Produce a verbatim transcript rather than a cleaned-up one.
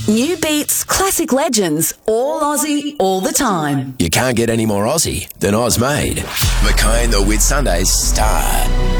New beats, classic legends, all Aussie, all the time. You can't get any more Aussie than Oz Made. Mackay and the Whitsundays Star.